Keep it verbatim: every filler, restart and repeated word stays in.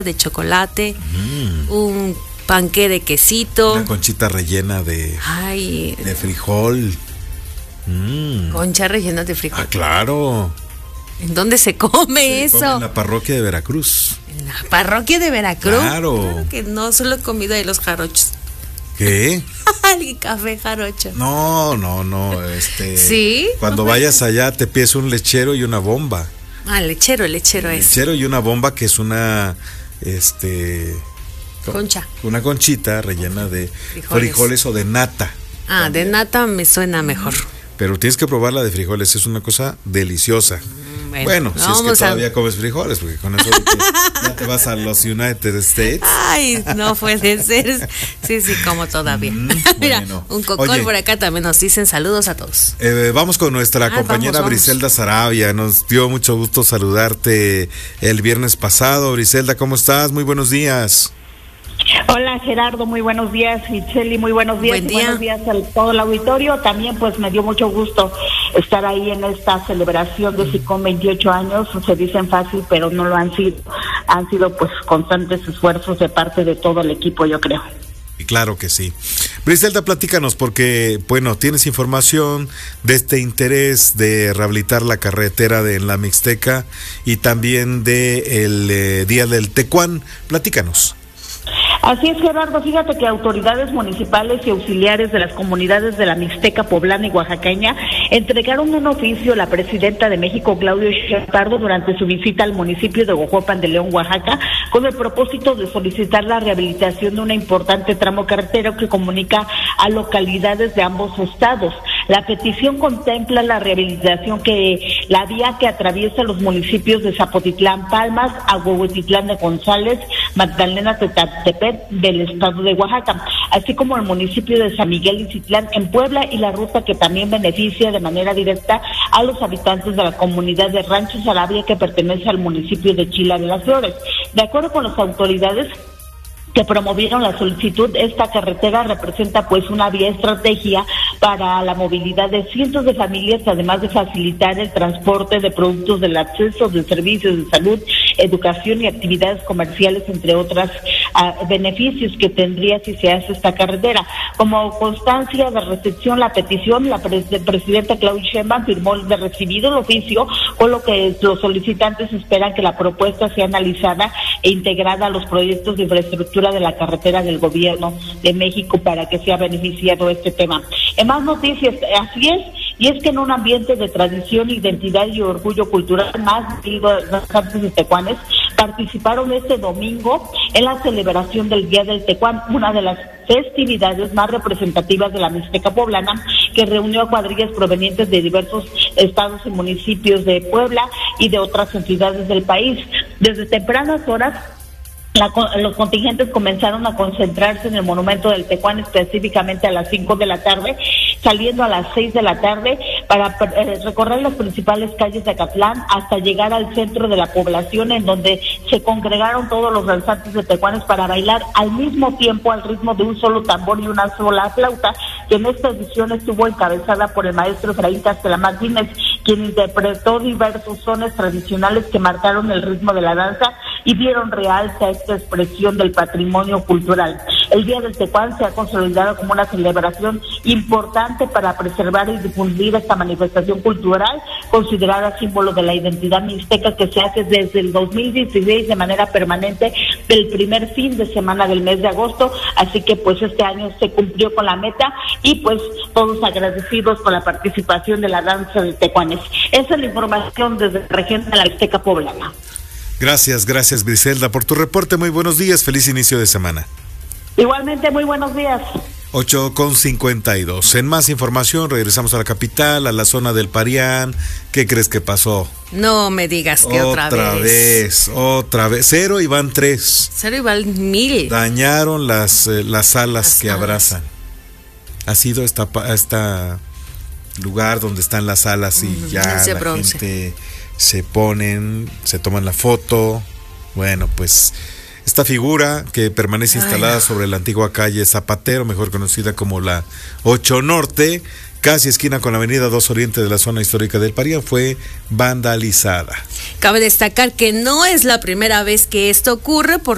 de chocolate, mm. un panqué de quesito, una conchita rellena de, Ay, de frijol. Mm. Concha rellena de frijol. Ah, claro. ¿En dónde se come se eso? Come en la parroquia de Veracruz. ¿En la parroquia de Veracruz? Claro. Claro que no, solo he comido de los jarochos. ¿Qué? El café jarocho. No, no, no, este. ¿Sí? Cuando vayas allá te pides un lechero y una bomba. Ah, lechero, lechero es. Lechero y una bomba que es una, este. Concha. Una conchita rellena de frijoles, frijoles o de nata. Ah, también. De nata me suena mejor. Pero tienes que probar la de frijoles, es una cosa deliciosa. Bueno, bueno si es que todavía a... comes frijoles, porque con eso ya te vas a los United States. Ay, no puede ser. Sí, sí, como todavía. Mm, Mira, bueno. un cocol Oye, por acá también nos dicen saludos a todos. Eh, vamos con nuestra ah, compañera vamos, Briselda vamos. Sarabia. Nos dio mucho gusto saludarte el viernes pasado. Briselda, ¿cómo estás? Muy buenos días. Hola Gerardo, muy buenos días. Itzel, muy buenos días. Buen día. Y buenos días a todo el auditorio. También pues me dio mucho gusto estar ahí en esta celebración de SICOM veintiocho años. Se dicen fácil, pero no lo han sido. Han sido pues constantes esfuerzos de parte de todo el equipo, yo creo. Y claro que sí. Briselda, platícanos porque, bueno, tienes información de este interés de rehabilitar la carretera de en la Mixteca y también de el eh, Día del Tecuán. Platícanos. Así es, Gerardo, fíjate que autoridades municipales y auxiliares de las comunidades de la Mixteca poblana y oaxaqueña entregaron un oficio a la presidenta de México, Claudia Sheinbaum, durante su visita al municipio de Ojoapan de León, Oaxaca, con el propósito de solicitar la rehabilitación de una importante tramo carretero que comunica a localidades de ambos estados. La petición contempla la rehabilitación que la vía que atraviesa los municipios de Zapotitlán, Palmas, Ahuehuetitlán de González, Magdalena Tetaptepec del estado de Oaxaca, así como el municipio de San Miguel Icitlán en Puebla y la ruta que también beneficia de manera directa a los habitantes de la comunidad de Rancho Sarabia que pertenece al municipio de Chila de las Flores. De acuerdo con las autoridades que promovieron la solicitud, esta carretera representa pues una vía estratégica para la movilidad de cientos de familias, además de facilitar el transporte de productos del acceso de servicios de salud, educación y actividades comerciales, entre otros uh, beneficios que tendría si se hace esta carretera. Como constancia de recepción la petición, la pre presidenta Claudia Sheinbaum firmó de recibido el oficio, con lo que los solicitantes esperan que la propuesta sea analizada e integrada a los proyectos de infraestructura de la carretera del gobierno de México para que sea beneficiado este tema. En más noticias, así es, y es que en un ambiente de tradición, identidad y orgullo cultural, más de los artes de tecuanes participaron este domingo en la celebración del Día del Tecuán, una de las festividades más representativas de la Mixteca poblana, que reunió a cuadrillas provenientes de diversos estados y municipios de Puebla y de otras entidades del país. Desde tempranas horas, La, los contingentes comenzaron a concentrarse en el monumento del Tecuán, específicamente a las cinco de la tarde, saliendo a las seis de la tarde para eh, recorrer las principales calles de Acatlán hasta llegar al centro de la población, en donde se congregaron todos los danzantes de tecuanes para bailar al mismo tiempo al ritmo de un solo tambor y una sola flauta, que en esta edición estuvo encabezada por el maestro Efraín Castela Martínez, quien interpretó diversos sones tradicionales que marcaron el ritmo de la danza y dieron realce a esta expresión del patrimonio cultural. El Día del Tecuán se ha consolidado como una celebración importante para preservar y difundir esta manifestación cultural, considerada símbolo de la identidad mixteca, que se hace desde el dos mil dieciséis de manera permanente del primer fin de semana del mes de agosto, así que pues este año se cumplió con la meta y pues todos agradecidos con la participación de la danza de tecuanes. Esa es la información desde la región de la Mixteca poblana. Gracias, gracias Briselda por tu reporte. Muy buenos días, feliz inicio de semana. Igualmente, muy buenos días. ocho con cincuenta y dos. En más información, regresamos a la capital, a la zona del Parián. ¿Qué crees que pasó? No me digas que otra, otra vez. Otra vez, otra vez. Cero y van tres. Cero y van mil. Dañaron las, eh, las alas las que alas. abrazan. Ha sido esta, esta lugar donde están las alas y uh-huh. ya la bronce. gente se ponen, se toman la foto. Bueno, pues esta figura que permanece instalada Ay, no. sobre la antigua calle Zapatero, mejor conocida como la ocho Norte, casi esquina con la avenida dos Oriente de la zona histórica del Parián, fue vandalizada. Cabe destacar que no es la primera vez que esto ocurre, por